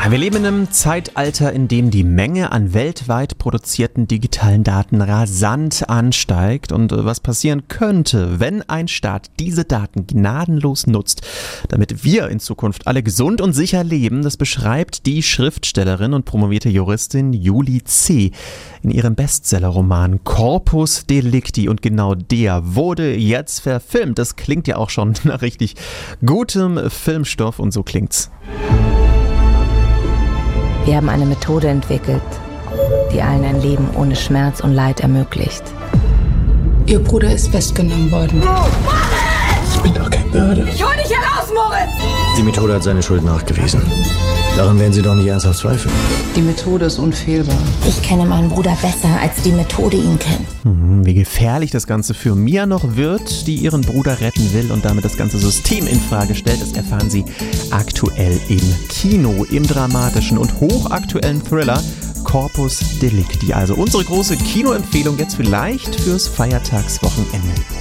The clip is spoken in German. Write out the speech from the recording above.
Wir leben in einem Zeitalter, in dem die Menge an weltweit produzierten digitalen Daten rasant ansteigt und was passieren könnte, wenn ein Staat diese Daten gnadenlos nutzt, damit wir in Zukunft alle gesund und sicher leben, das beschreibt die Schriftstellerin und promovierte Juristin Julie C. in ihrem Bestsellerroman Corpus Delicti, und genau der wurde jetzt verfilmt. Das klingt ja auch schon nach richtig gutem Filmstoff und so klingt's. Wir haben eine Methode entwickelt, die allen ein Leben ohne Schmerz und Leid ermöglicht. Ihr Bruder ist festgenommen worden. Ich bin doch kein Mörder. Ich hol dich heraus, Moritz! Die Methode hat seine Schuld nachgewiesen. Daran werden Sie doch nicht ernsthaft zweifeln. Die Methode ist unfehlbar. Ich kenne meinen Bruder besser, als die Methode ihn kennt. Wie gefährlich das Ganze für Mia noch wird, die ihren Bruder retten will und damit das ganze System in Frage stellt, das erfahren Sie aktuell im Kino, im dramatischen und hochaktuellen Thriller Corpus Delicti. Also unsere große Kinoempfehlung jetzt vielleicht fürs Feiertagswochenende.